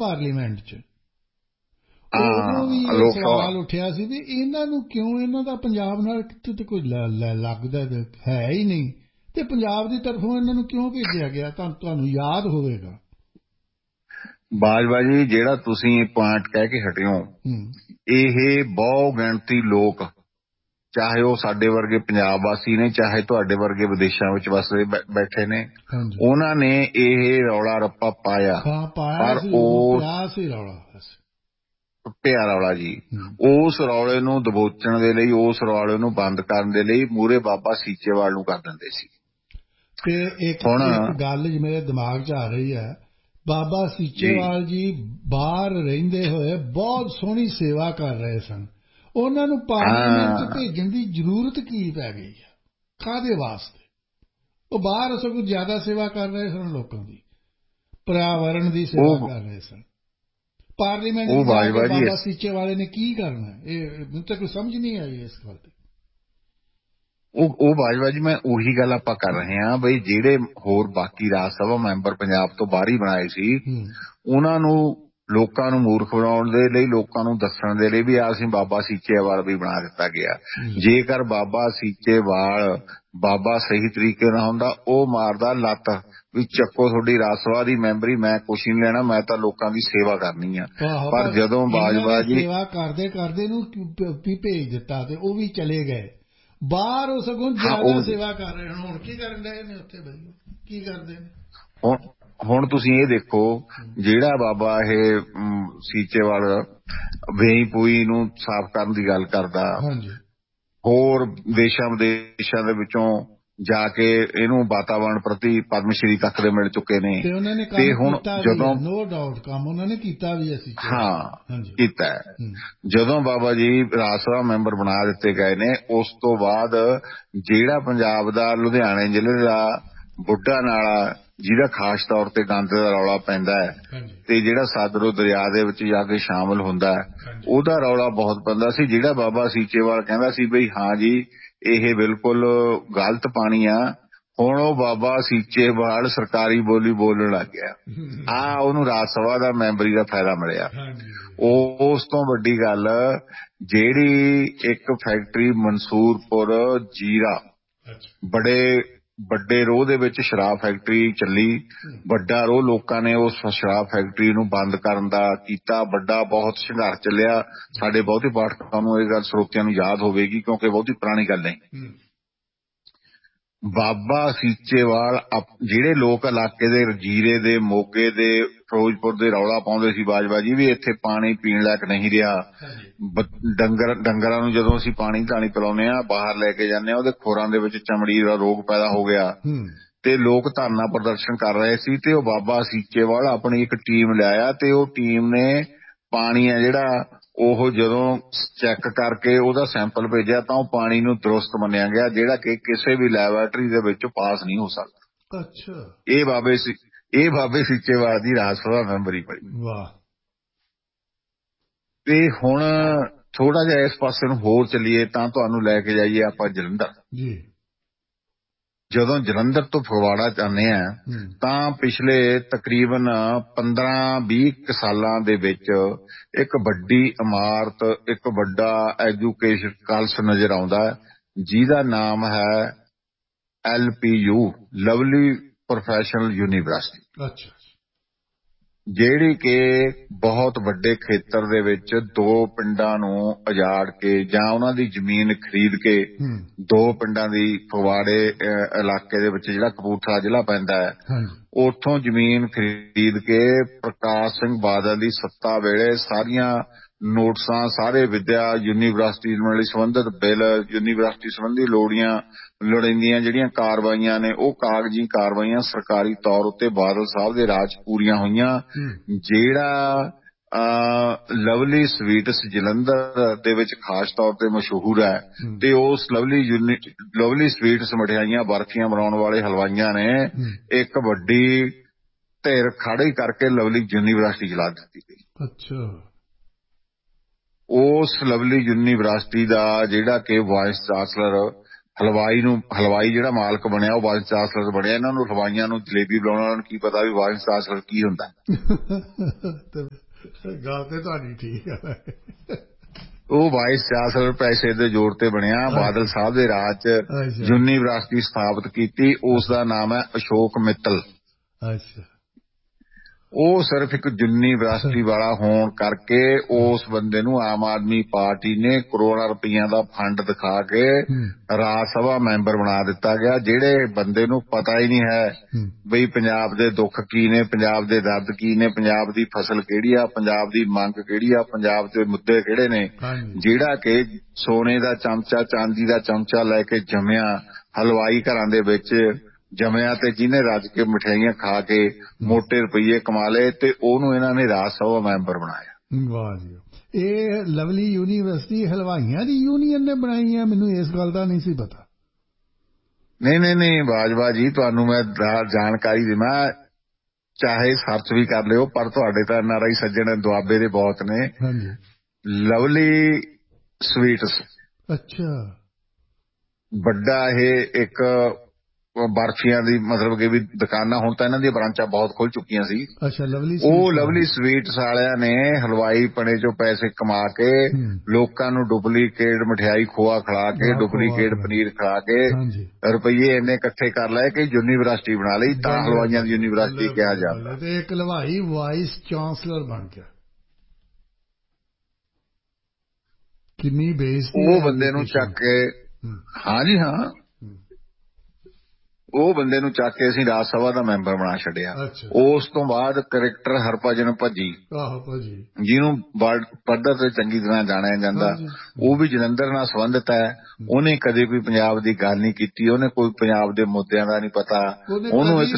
Parliament 'ਚ। ਉਦੋਂ ਵੀ ਇਹ ਸਵਾਲ ਉੱਠਿਆ ਸੀ ਵੀ ਇਹਨਾਂ ਨੂੰ ਕਿਉਂ, ਇਹਨਾਂ ਦਾ ਪੰਜਾਬ ਨਾਲ ਕਿਤੇ ਕੋਈ ਲੱਗਦਾ ਹੈ ਹੀ ਨਹੀਂ, ਤੇ ਪੰਜਾਬ ਦੀ ਤਰਫੋਂ ਇਹਨਾਂ ਨੂੰ ਕਿਉਂ ਭੇਜਿਆ ਗਿਆ? ਤੁਹਾਨੂੰ ਯਾਦ ਹੋਵੇਗਾ ਬਾਜਵਾ ਜੀ, ਜਿਹੜਾ ਤੁਸੀਂ ਪੁਆਇੰਟ ਕਹਿ ਕੇ ਹਟੇ ਹੋ, ਇਹ ਬਹੁ ਗਿਣਤੀ ਲੋਕ, ਚਾਹੇ ਉਹ ਸਾਡੇ ਵਰਗੇ ਪੰਜਾਬ ਵਾਸੀ ਨੇ, ਚਾਹੇ ਤੁਹਾਡੇ ਵਰਗੇ ਵਿਦੇਸ਼ਾਂ ਵਿੱਚ ਵਸਦੇ ਬੈਠੇ ਨੇ, ਉਹਨਾਂ ਨੇ ਇਹ ਰੌਲਾ ਰੱਪਾ ਪਾਇਆ। ਪਰ ਉਹ ਪਿਆ ਰੌਲਾ ਜੀ, ਉਸ ਰੌਲੇ ਨੂੰ ਦਬੋਚਣ ਦੇ ਲਈ, ਉਸ ਰੌਲੇ ਨੂੰ ਬੰਦ ਕਰਨ ਦੇ ਲਈ ਮੂਹਰੇ ਬਾਬਾ ਸੀਚੇਵਾਲ ਨੂੰ ਕਰ ਦਿੰਦੇ ਸੀ। ਤੇ ਇੱਕ ਗੱਲ ਮੇਰੇ ਦਿਮਾਗ 'ਚ ਆ ਰਹੀ ਹੈ, ਬਾਬਾ ਸੀਚੇਵਾਲ ਜੀ ਬਾਹਰ ਰਹਿੰਦੇ ਹੋਏ ਬਹੁਤ ਸੋਹਣੀ ਸੇਵਾ ਕਰ ਰਹੇ ਸਨ, ਉਹਨਾਂ ਨੂੰ ਪਾਰਲੀਮੈਂਟ 'ਚ ਭੇਜਣ ਦੀ ਜ਼ਰੂਰਤ ਕੀ ਪੈ ਗਈ ਹੈ? ਕਾਹਦੇ ਵਾਸਤੇ? ਉਹ ਬਾਹਰ ਸਗੋਂ ਜ਼ਿਆਦਾ ਸੇਵਾ ਕਰ ਰਹੇ ਸਨ, ਲੋਕਾਂ ਦੀ, ਪਰਿਆਵਰਣ ਦੀ ਸੇਵਾ ਕਰ ਰਹੇ ਸਨ। ਪਾਰਲੀਮੈਂਟ ਵਿੱਚ ਬਾਬਾ ਸੀਚੇਵਾਲ ਨੇ ਕੀ ਕਰਨਾ? ਇਹ ਮੈਨੂੰ ਤਾਂ ਕੋਈ ਸਮਝ ਨਹੀਂ ਆਈ ਇਸ ਗੱਲ ਤੇ। ਉਹ ਬਾਜਵਾ ਜੀ, ਮੈਂ ਉਹੀ ਗੱਲ ਆਪਾਂ ਕਰ ਰਹੇ ਹਾਂ ਬਈ, ਜਿਹੜੇ ਹੋਰ ਬਾਕੀ ਰਾਜ ਸਭਾ ਮੈਂਬਰ ਪੰਜਾਬ ਤੋਂ ਬਾਹਰ ਹੀ ਬਣਾਏ ਸੀ, ਉਹਨਾਂ ਨੂੰ ਲੋਕਾਂ ਨੂੰ ਮੂਰਖ ਬਣਾਉਣ ਦੇ ਲਈ, ਲੋਕਾਂ ਨੂੰ ਦੱਸਣ ਦੇ ਲਈ ਵੀ ਅਸੀਂ ਬਾਬਾ ਸੀਚੇਵਾਲ ਵੀ ਬਣਾ ਦਿੱਤਾ ਗਿਆ। ਜੇਕਰ ਬਾਬਾ ਸੀਚੇਵਾਲ ਬਾਬਾ ਸਹੀ ਤਰੀਕੇ ਨਾਲ ਹੁੰਦਾ, ਉਹ ਮਾਰਦਾ ਲੱਤ ਵੀ ਚੱਕੋ ਤੁਹਾਡੀ ਰਾਜ ਸਭਾ ਦੀ ਮੈਂਬਰੀ, ਮੈਂ ਕੁਛ ਨਹੀਂ ਲੈਣਾ, ਮੈਂ ਤਾਂ ਲੋਕਾਂ ਦੀ ਸੇਵਾ ਕਰਨੀ ਆ। ਪਰ ਜਦੋਂ ਬਾਜਵਾ ਜੀ ਸੇਵਾ ਕਰਦੇ ਕਰਦੇ ਨੂੰ ਵੀ ਭੇਜ ਦਿੱਤਾ ਤੇ ਉਹ ਵੀ ਚਲੇ ਗਏ ਬਾਹਰ, ਉਹ ਸਗੋਂ ਜ਼ਿਆਦਾ ਸੇਵਾ ਕਰ ਰਹੇ ਹੁਣ ਕੀ ਕਰਨ ਡਏ ਨੇ ਉੱਥੇ? ਬਈ ਕੀ ਕਰਦੇ ਨੇ ਹੁਣ ਤੁਸੀਂ ਇਹ ਦੇਖੋ, ਜਿਹੜਾ ਬਾਬਾ ਇਹ ਸੀਚੇਵਾਲ ਵੇਈ ਪੂਈ ਨੂੰ ਸਾਫ਼ ਕਰਨ ਦੀ ਗੱਲ ਕਰਦਾ, ਹੋਰ ਦੇਸ਼ਾਂ ਵਿਦੇਸ਼ਾਂ ਦੇ ਵਿੱਚੋਂ ਜਾ ਕੇ ਇਹਨੂੰ ਵਾਤਾਵਰਣ ਪ੍ਰਤੀ ਪਦਮ ਸ਼੍ਰੀ ਤੱਕ ਦੇ ਮਿਲ ਚੁੱਕੇ ਨੇ, ਤੇ ਹੁਣ ਜਦੋਂ ਨੋ ਡਾਊਟ ਕੰਮ ਉਹਨਾਂ ਨੇ ਕੀਤਾ ਵੀ, ਅਸੀਂ ਕੀਤਾ। ਜਦੋਂ ਬਾਬਾ ਜੀ ਰਾਜ ਸਭਾ ਮੈਂਬਰ ਬਣਾ ਦਿੱਤੇ ਗਏ ਨੇ, ਉਸ ਤੋਂ ਬਾਅਦ ਜਿਹੜਾ ਪੰਜਾਬ ਦਾ ਲੁਧਿਆਣੇ ਜ਼ਿਲ੍ਹੇ ਦਾ ਬੁੱਢਾ ਨਾਲਾ, ਜਿਹਦਾ ਖਾਸ ਤੌਰ ਤੇ ਗੰਦ ਦਾ ਰੌਲਾ ਪੈਂਦਾ ਹੈ, ਤੇ ਜਿਹੜਾ ਸਤਲੁਜ ਦਰਿਆ ਦੇ ਵਿੱਚ ਜਾ ਕੇ ਸ਼ਾਮਲ ਹੁੰਦਾ ਹੈ, ਉਹਦਾ ਰੌਲਾ ਬਹੁਤ ਪੈਂਦਾ ਸੀ। ਜਿਹੜਾ ਬਾਬਾ ਸੀਚੇਵਾਲ ਕਹਿੰਦਾ ਸੀ ਬਈ ਹਾਂ ਜੀ ਇਹ ਬਿਲਕੁਲ ਗਲਤ ਪਾਣੀ ਆ, ਹੁਣ ਉਹ ਬਾਬਾ ਸੀਚੇਵਾਲ ਸਰਕਾਰੀ ਬੋਲੀ ਬੋਲਣ ਲੱਗ ਗਿਆ। ਉਹਨੂੰ ਰਾਜ ਸਭਾ ਦਾ ਮੈਂਬਰੀ ਦਾ ਫਾਇਦਾ ਮਿਲਿਆ। ਉਸ ਤੋਂ ਵੱਡੀ ਗੱਲ, ਜਿਹੜੀ ਇੱਕ ਫੈਕਟਰੀ ਮਨਸੂਰਪੁਰ ਜੀਰਾ, ਬੜੇ ਵੱਡੇ ਰੋਹ ਦੇ ਵਿੱਚ ਸ਼ਰਾਬ ਫੈਕਟਰੀ ਚੱਲੀ, ਵੱਡਾ ਰੋਹ ਲੋਕਾਂ ਨੇ ਉਸ ਸ਼ਰਾਬ ਫੈਕਟਰੀ ਨੂੰ ਬੰਦ ਕਰਨ ਦਾ ਕੀਤਾ, ਵੱਡਾ ਬਹੁਤ ਸੰਘਰਸ਼ ਚੱਲਿਆ। ਸਾਡੇ ਬਹੁਤੇ ਪਾਠਕਾਂ ਨੂੰ ਇਹ ਗੱਲ, ਸਰੋਤਿਆਂ ਨੂੰ ਯਾਦ ਹੋਵੇਗੀ ਕਿਉਂਕਿ ਬਹੁਤੀ ਪੁਰਾਣੀ ਗੱਲ ਨਹੀਂ। ਬਾਬਾ ਸੀਚੇਵਾਲ, ਜਿਹੜੇ ਲੋਕ ਇਲਾਕੇ ਦੇ ਜੀਰੇ ਦੇ, ਮੋਗੇ ਦੇ, ਫਿਰੋਜ਼ਪੁਰ ਦੇ ਰੌਲਾ ਪਾਉਂਦੇ ਸੀ ਬਾਜਵਾ ਜੀ ਵੀ ਇੱਥੇ ਪਾਣੀ ਪੀਣ ਲਾਇਕ ਨਹੀਂ ਰਿਹਾ, ਡੰਗਰਾਂ ਨੂੰ ਜਦੋਂ ਅਸੀਂ ਪਾਣੀ ਧਾਣੀ ਪਿਲਾਉਂਦੇ ਹਾਂ, ਬਾਹਰ ਲੈ ਕੇ ਜਾਂਦੇ ਹਾਂ, ਉਹਦੇ ਖੋਰਾਂ ਦੇ ਵਿੱਚ ਚਮੜੀ ਦਾ ਰੋਗ ਪੈਦਾ ਹੋ ਗਿਆ, ਤੇ ਲੋਕ ਧਰਨਾ ਪ੍ਰਦਰਸ਼ਨ ਕਰ ਰਹੇ ਸੀ। ਤੇ ਉਹ ਬਾਬਾ ਸੀਚੇਵਾਲ ਆਪਣੀ ਇੱਕ ਟੀਮ ਲਿਆਇਆ, ਤੇ ਉਹ ਟੀਮ ਨੇ ਪਾਣੀ ਆ ਜਿਹੜਾ ਉਹ ਜਦੋਂ ਚੈੱਕ ਕਰਕੇ ਉਹਦਾ ਸੈਂਪਲ ਭੇਜਿਆ, ਤਾਂ ਉਹ ਪਾਣੀ ਨੂੰ ਦਰੁਸਤ ਮੰਨਿਆ ਗਿਆ, ਜਿਹੜਾ ਕਿ ਕਿਸੇ ਵੀ ਲੈਬਾਰਟਰੀ ਦੇ ਵਿੱਚ ਪਾਸ ਨਹੀਂ ਹੋ ਸਕਦਾ। ਇਹ ਬਾਬੇ ਸੀਚੇਵਾਲ ਦੀ ਰਾਜ ਸਭਾ ਮੈਂਬਰੀ ਪਈ। ਤੇ ਹੁਣ ਥੋੜਾ ਜਿਹਾ ਇਸ ਪਾਸੇ ਨੂੰ ਹੋਰ ਚੱਲੀਏ ਤਾਂ ਤੁਹਾਨੂੰ ਲੈ ਕੇ ਜਾਈਏ ਆਪਾਂ ਜਲੰਧਰ। ਜਦੋਂ ਜਲੰਧਰ ਤੋਂ ਫਗਵਾੜਾ ਜਾਂਦੇ ਆ, ਤਾਂ ਪਿਛਲੇ ਤਕਰੀਬਨ 15-20 ਸਾਲਾਂ ਦੇ ਵਿੱਚ ਇੱਕ ਵੱਡੀ ਇਮਾਰਤ, ਇੱਕ ਵੱਡਾ ਐਜੂਕੇਸ਼ਨ ਕਾਲਜ ਨਜ਼ਰ ਆਉਂਦਾ, ਜਿਹਦਾ ਨਾਮ ਹੈ LPU, ਲਵਲੀ ਪ੍ਰੋਫੈਸ਼ਨਲ ਯੂਨੀਵਰਸਿਟੀ, ਜਿਹੜੀ ਕਿ ਬਹੁਤ ਵੱਡੇ ਖੇਤਰ ਦੇ ਵਿੱਚ 2 ਪਿੰਡਾਂ ਨੂੰ ਉਜਾੜ ਕੇ ਜਾਂ ਉਹਨਾਂ ਦੀ ਜ਼ਮੀਨ ਖਰੀਦ ਕੇ, 2 ਪਿੰਡਾਂ ਦੀ, ਫਗਵਾੜੇ ਇਲਾਕੇ ਦੇ ਵਿੱਚ ਜਿਹੜਾ ਕਪੂਰਥਲਾ ਜ਼ਿਲ੍ਹਾ ਪੈਂਦਾ ਹੈ, ਉੱਥੋਂ ਜ਼ਮੀਨ ਖਰੀਦ ਕੇ ਪ੍ਰਕਾਸ਼ ਸਿੰਘ ਬਾਦਲ ਦੀ ਸੱਤਾ ਵੇਲੇ ਸਾਰੀਆਂ ਨੋਟਿਸਾਂ, ਸਾਰੇ ਵਿੱਦਿਆ ਯੂਨੀਵਰਸਿਟੀ ਨਾਲ ਸੰਬੰਧਿਤ ਬਿੱਲ, ਯੂਨੀਵਰਸਿਟੀ ਸੰਬੰਧੀ ਲੋੜੀਂਦੀਆਂ ਜਿਹੜੀਆਂ ਕਾਰਵਾਈਆਂ ਨੇ, ਉਹ ਕਾਗਜ਼ੀ ਕਾਰਵਾਈਆਂ ਸਰਕਾਰੀ ਤੌਰ ਉੱਤੇ ਬਾਦਲ ਸਾਹਿਬ ਦੇ ਰਾਜ ਪੂਰੀਆਂ ਹੋਈਆਂ। ਜਿਹੜਾ ਲਵਲੀ ਸਵੀਟਸ ਜਲੰਧਰ ਦੇ ਵਿੱਚ ਖਾਸ ਤੌਰ ਤੇ ਮਸ਼ਹੂਰ ਹੈ, ਤੇ ਉਸ ਲਵਲੀ ਸਵੀਟਸ ਮਠਿਆਈਆਂ, ਬਰਫੀਆਂ ਬਣਾਉਣ ਵਾਲੇ ਹਲਵਾਈਆਂ ਨੇ ਇੱਕ ਵੱਡੀ ਧਿਰ ਖੜੀ ਕਰਕੇ ਲਵਲੀ ਯੂਨੀਵਰਸਿਟੀ ਚਲਾ ਦਿੱਤੀ ਗਈ। ਉਸ ਲਵਲੀ ਯੂਨੀਵਰਸਿਟੀ ਦਾ ਜਿਹੜਾ ਕਿ ਵਾਇਸ ਚਾਂਸਲਰ ਹਲਵਾਈ ਜਿਹੜਾ ਮਾਲਕ ਬਣਿਆ ਉਹ ਵਾਈਸ ਚਾਂਸਲਰ ਬਣਿਆ। ਇਹਨਾਂ ਨੂੰ ਹਲਵਾਈਆਂ ਨੂੰ ਜਲੇਬੀ ਬਣਾਉਣ ਵਾਲਿਆਂ ਨੂੰ ਕੀ ਪਤਾ ਵੀ ਵਾਈਸ ਚਾਂਸਲਰ ਕੀ ਹੁੰਦਾ। ਗੱਲ ਤੇ ਤੁਹਾਡੀ ਠੀਕ ਹੈ। ਉਹ ਵਾਈਸ ਚਾਂਸਲਰ ਪੈਸੇ ਦੇ ਜ਼ੋਰ ਤੇ ਬਣਿਆ। ਬਾਦਲ ਸਾਹਿਬ ਦੇ ਰਾਜ 'ਚ ਯੂਨੀਵਰਸਿਟੀ ਸਥਾਪਿਤ ਕੀਤੀ, ਉਸ ਦਾ ਨਾਮ ਹੈ ਅਸ਼ੋਕ ਮਿੱਤਲ। ਅੱਛਾ। ਉਹ ਸਿਰਫ ਇੱਕ ਯੂਨੀਵਰਸਿਟੀ ਵਾਲਾ ਹੋਣ ਕਰਕੇ ਉਸ ਬੰਦੇ ਨੂੰ ਆਮ ਆਦਮੀ ਪਾਰਟੀ ਨੇ ਕਰੋੜਾਂ ਰੁਪਈਆਂ ਦਾ ਫੰਡ ਦਿਖਾ ਕੇ ਰਾਜ ਸਭਾ ਮੈਂਬਰ ਬਣਾ ਦਿੱਤਾ ਗਿਆ। ਜਿਹੜੇ ਬੰਦੇ ਨੂੰ ਪਤਾ ਹੀ ਨਹੀਂ ਹੈ ਬਈ ਪੰਜਾਬ ਦੇ ਦੁੱਖ ਕੀ ਨੇ, ਪੰਜਾਬ ਦੇ ਦਰਦ ਕੀ ਨੇ, ਪੰਜਾਬ ਦੀ ਫਸਲ ਕਿਹੜੀ ਆ, ਪੰਜਾਬ ਦੀ ਮੰਗ ਕਿਹੜੀ ਆ, ਪੰਜਾਬ ਦੇ ਮੁੱਦੇ ਕਿਹੜੇ ਨੇ, ਜਿਹੜਾ ਕਿ ਸੋਨੇ ਦਾ ਚਮਚਾ ਚਾਂਦੀ ਦਾ ਚਮਚਾ ਲੈ ਕੇ ਜੰਮਿਆ, ਹਲਵਾਈ ਘਰਾਂ ਦੇ ਵਿੱਚ ਜੰਮਿਆ ਤੇ ਜਿਹਨੇ ਰੱਜ ਕੇ ਮਠਿਆਈਆਂ ਖਾ ਕੇ ਮੋਟੇ ਰੁਪਈਏ ਕਮਾ ਲਏ ਤੇ ਉਹਨੂੰ ਇਹਨਾਂ ਨੇ ਰਾਜ ਸਭਾ ਮੈਂਬਰ ਬਣਾਇਆ। ਵਾਹ ਜੀ। ਇਹ ਲਵਲੀ ਯੂਨੀਵਰਸਿਟੀ ਹਲਵਾਈਆਂ ਦੀ ਯੂਨੀਅਨ ਨੇ ਬਣਾਈ ਹੈ? ਮੈਨੂੰ ਇਸ ਗੱਲ ਦਾ ਨਹੀਂ ਸੀ ਪਤਾ। ਨਹੀਂ ਬਾਜਵਾ ਜੀ, ਤੁਹਾਨੂੰ ਮੈਂ ਜਾਣਕਾਰੀ ਦੇਵਾਂ, ਚਾਹੇ ਸਰਚ ਵੀ ਕਰ ਲਿਓ, ਪਰ ਤੁਹਾਡੇ ਤਾਂ NRI ਸੱਜਣ ਦੁਆਬੇ ਦੇ ਬਹੁਤ ਨੇ। ਲਵਲੀ ਸਵੀਟਸ, ਅੱਛਾ, ਵੱਡਾ ਇਹ ਇੱਕ ਬਰਫੀਆਂ ਦੀ ਮਤਲਬ ਕਿ ਵੀ ਦੁਕਾਨਾਂ, ਹੁਣ ਤਾਂ ਇਹਨਾਂ ਦੀਆਂ ਬ੍ਰਾਂਚਾਂ ਬਹੁਤ ਖੁੱਲ ਚੁੱਕੀਆਂ ਸੀ। ਅੱਛਾ। ਉਹ ਲਵਲੀ ਸਵੀਟਸ ਵਾਲਿਆਂ ਨੇ ਹਲਵਾਈ ਪਣੇ ਚੋਂ ਪੈਸੇ ਕਮਾ ਕੇ ਲੋਕਾਂ ਨੂੰ ਡੁਪਲੀਕੇਟ ਮਠਿਆਈ ਖੋਆ ਖਿਲਾ ਕੇ, ਡੁਪਲੀਕੇਟ ਪਨੀਰ ਖਿਲਾ ਕੇ ਰੁਪਈਏ ਇੰਨੇ ਇਕੱਠੇ ਕਰ ਲਏ ਕਿ ਯੂਨੀਵਰਸਿਟੀ ਬਣਾ ਲਈ। ਤਾਂ ਹਲਵਾਈਆਂ ਦੀ ਯੂਨੀਵਰਸਿਟੀ ਕਿਹਾ ਜਾਂਦਾ। ਤੇ ਇੱਕ ਹਲਵਾਈ ਵਾਈਸ ਚਾਂਸਲਰ ਬਣ ਗਿਆ। ਕਿੰਨੀ ਬੇਇੱਜ਼ਤੀ। ਉਹ ਬੰਦੇ ਨੂੰ ਚੱਕ ਕੇ, ਹਾਂਜੀ ਹਾਂ, ਉਹ ਬੰਦੇ ਨੂੰ ਚੱਕ ਕੇ ਅਸੀਂ ਰਾਜ ਸਭਾ ਦਾ ਮੈਂਬਰ ਬਣਾ ਛੱਡਿਆ। ਉਸ ਤੋਂ ਬਾਅਦ ਕ੍ਰਿਕਟਰ ਹਰਭਜਨ ਭੱਜੀ, ਜਿਹਨੂੰ ਵਰਲਡ ਪੱਧਰ ਤੇ ਚੰਗੀ ਤਰ੍ਹਾਂ ਜਾਣਿਆ ਜਾਂਦਾ, ਉਹ ਵੀ ਜਲੰਧਰ ਨਾਲ ਸੰਬੰਧਿਤ ਹੈ। ਉਹਨੇ ਕਦੇ ਕੋਈ ਪੰਜਾਬ ਦੀ ਗੱਲ ਨਹੀਂ ਕੀਤੀ, ਉਹਨੇ ਕੋਈ ਪੰਜਾਬ ਦੇ ਮੁੱਦਿਆਂ ਦਾ ਨਹੀਂ ਪਤਾ। ਉਹਨੂੰ ਇੱਕ